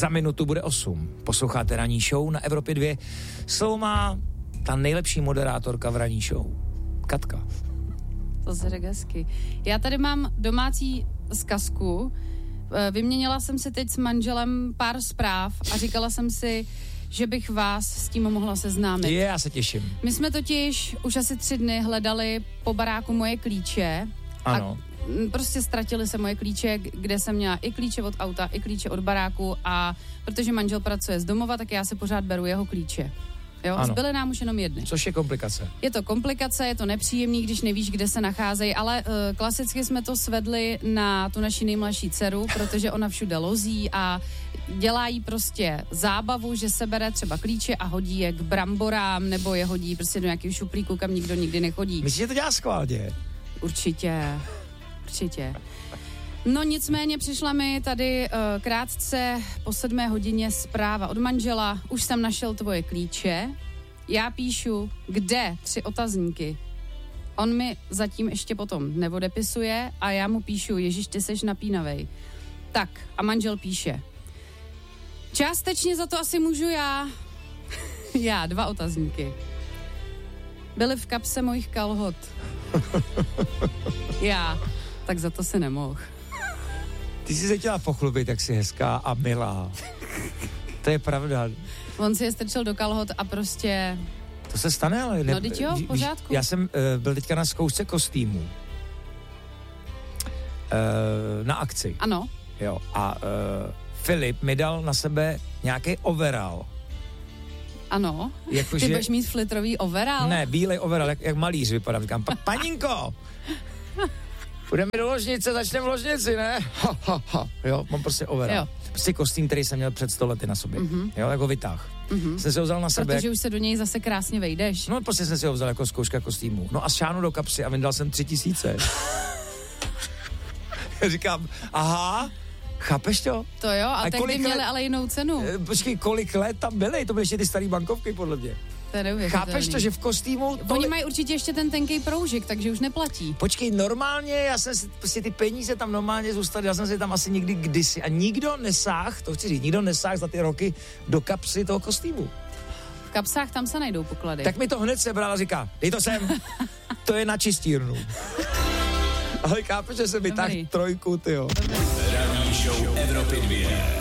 Za minutu bude 8. Posloucháte ranní show na Evropě 2. Slovo má ta nejlepší moderátorka v ranní show. Katka. To se řekl hezky. Já tady mám domácí zkazku. Vyměnila jsem si teď s manželem pár zpráv a říkala jsem si, že bych vás s tím mohla seznámit. Já se těším. My jsme totiž už asi 3 dny hledali po baráku moje klíče. Ano. A prostě ztratily se moje klíče, kde jsem měla i klíče od auta, i klíče od baráku a protože manžel pracuje z domova, tak já si pořád beru jeho klíče. Jo, zbyly nám už jenom jedny. Což je komplikace. Je to komplikace, je to nepříjemný, když nevíš, kde se nacházejí, ale klasicky jsme to svedli na tu naši nejmladší dceru, protože ona všude lozí a dělá jí prostě zábavu, že se bere třeba klíče a hodí je k bramborám, nebo je hodí prostě do nějakého šuplíku, kam nikdo nikdy nechodí. Myslíš, že to dělá schválně? Určitě. No nicméně přišla mi tady krátce po 7 hodině zpráva od manžela. Už jsem našel tvoje klíče. Já píšu, kde? 3 otazníky. On mi zatím ještě potom neodepisuje a já mu píšu, Ježíš, ty seš napínavej. Tak a manžel píše, částečně za to asi můžu já. Já, 2 otazníky. Byly v kapse mojich kalhot. Já, tak za to se nemohl. Ty jsi se chtěla pochlubit, jak jsi hezká a milá. To je pravda. On si je strčil do kalhot a prostě... To se stane, ale... No, teď jo, v pořádku. Já jsem byl teďka na zkoušce kostýmů. Na akci. Ano. Jo, a Filip mi dal na sebe nějaký overall. Ano. Jako, ty budeš mít flitrový overall? Ne, bílej overall, jak malíř vypadá. Říkám, paninko, půjdeme do ložnice, začneme v ložnici, ne? Jo, mám prostě overall. Jo. Prostě kostým, který jsem měl před 100 lety na sobě. Jo, jako vytáh. Jsem si ho vzal na sebe. Protože už se do něj zase krásně vejdeš. No, prostě jsem si ho vzal jako zkouška kostýmu. No a šáhnu do kapsy a vyndal jsem 3000. Říkám, aha, chápeš to? To jo, a tehdy měli ale jinou cenu. Počkej, kolik let tam byly? To byly ještě ty starý bankovky, podle mě. To je neuvěřitelný. Chápeš to, že v kostýmu... Oni mají určitě ještě ten tenkej proužik, takže už neplatí. Počkej, normálně, já jsem si, prostě ty peníze tam normálně zůstaly, já jsem si tam asi někdy kdysi a nikdo nesáh, to chci říct, nikdo nesáh za ty roky do kapsy toho kostýmu. V kapsách tam se najdou poklady. Tak mi to hned sebral a říká, dej to sem, to je na čistírnu. Ale chápeš, že jsem vytáhl 3, tyjo. Ranní show Evropy 2.